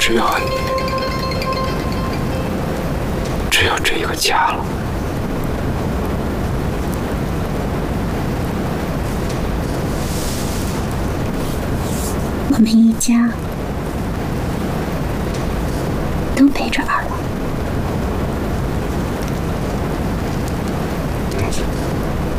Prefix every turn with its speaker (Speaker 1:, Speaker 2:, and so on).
Speaker 1: 只有你，只有这一个家了。
Speaker 2: 我们一家都陪着儿子。